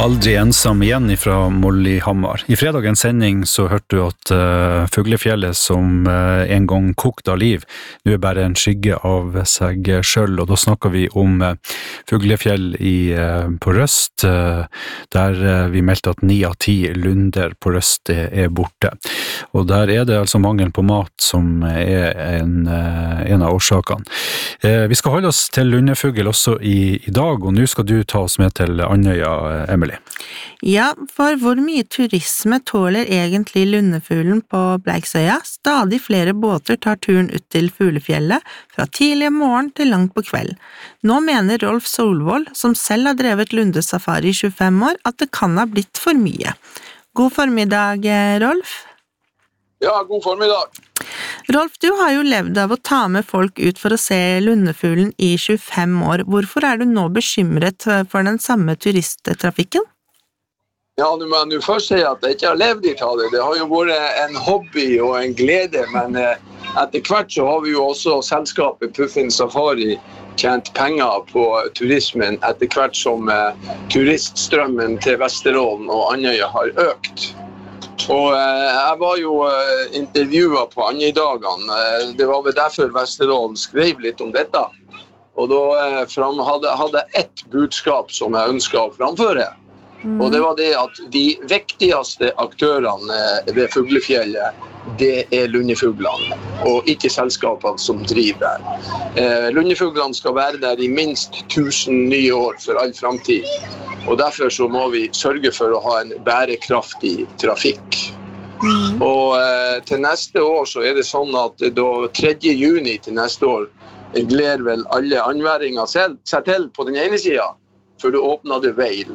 Aldri ensam igjen ifra Molly Hammar. I fredagens sending så hørte du at Fuglefjellet som en gang kokte av liv, nå bare en skygge av seg selv, og da snakker vi om Fuglefjell på Røst, der vi meldte at 9 av 10 lunder på Røst borte. Og der det altså mangel på mat som en av årsakene. Vi skal holde oss til lundefugl også i dag, og nå skal du ta oss med til Andøya, Emily. Ja, for hvor mye turisme tåler egentlig lundefuglen på Bleiksøya? Stadig flere båter tar turen ut til Fuglefjellet fra tidlig morgen til langt på kveld. Nå mener Rolf Solvold, som selv har drevet lundesafari i 25 år, at det kan ha blitt for mye. God formiddag, Rolf. Ja, god formiddag. Rolf, du har jo levd av å ta med folk ut for å se lundefuglen i 25 år. Hvorfor du nå bekymret for den samme turisttrafikken? Ja, nå må jeg først si at jeg ikke har levd i det. Det har jo vært en hobby og en glede, men etter hvert så har vi jo også selskapet Puffin Safari tjent penger på turismen etter hvert som turiststrømmen til Vesterålen og Andøya har økt. Og jeg var jo intervjuet på Andøydagene. Det var vel derfor Vesterålen skrev litt om dette. Og da hadde jeg ett budskap som jeg ønsket å framføre. Og det var det at de viktigste aktørene ved Fuglefjellet, det lundefuglene, og ikke selskapene som driver der. Lundefuglene skal være der i minst 1000 nye år for all fremtid. Og derfor så må vi sørge for å ha en bærekraftig trafikk. Og til neste år så det sånn at da 3. juni til neste år gleder vel alle anværinger seg til på den ene siden, for det åpner The Vale.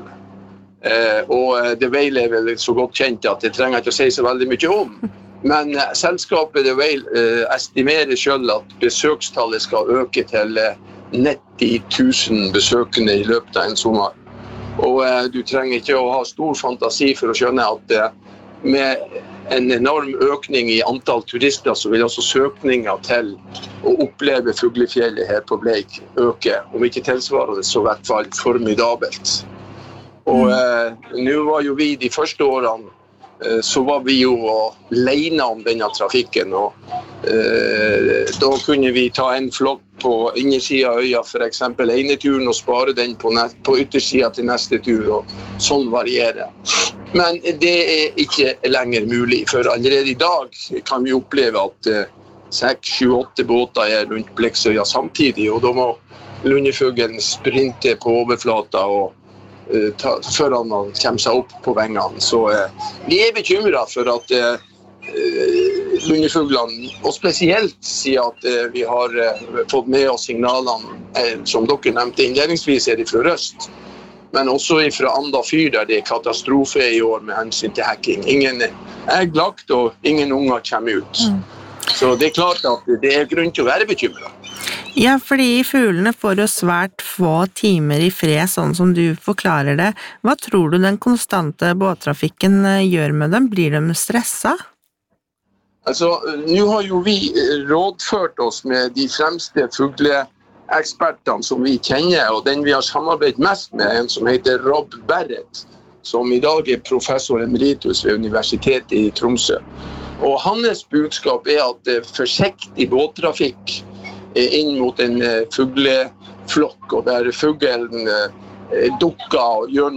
Og The Vale vel så godt kjent at det trenger ikke å si så veldig mye om. Men selskapet The Vale estimerer selv at besøkstallet skal øke til 90 000 besøkende i løpet av en sommer. Og du trenger ikke å ha stor fantasi for å skjønne at med en enorm økning i antall turister, så vil også søkningen til å oppleve Fuglefjellet her på Bleik øke. Om ikke tilsvarende, så I hvert fall formidabelt. Og nå var jo vi de første årene, så var vi jo alene om denne trafikken, og da kunne vi ta en flokk på innersiden av øya, for eksempel ene turen, og spare den på yttersiden til neste tur, og sånn varierer. Men det ikke lenger mulig, for allerede I dag kan vi oppleve at 6, 7, 8 båter rundt Bleksøya samtidig, og da må lundefuglen sprinte på overflata og før han kommer seg opp på vengene. Så vi bekymret for at lundefuglene, og spesielt siden at vi har fått med oss signalene, som dere nevnte innledningsvis, det fra Røst, men også fra Anda fyr, der det katastrofe I år med hensyn til hacking. Ingen lagt, og ingen unger kommer ut. Så det klart at det grunn til å være bekymret. Ja, fordi fuglene får jo svært få timer I fred, sånn som du forklarer det. Hva tror du den konstante båttrafikken gjør med dem? Blir de stresset? Altså, nå har jo vi rådført oss med de fremste fugleekspertene som vi kjenner, og den vi har samarbeidet mest med, en som heter Rob Barrett, som I dag professor emeritus ved Universitetet I Tromsø. Og hans budskap at forsiktig båttrafikk inn mot en fugleflokk, og der fuglen dukker og gjør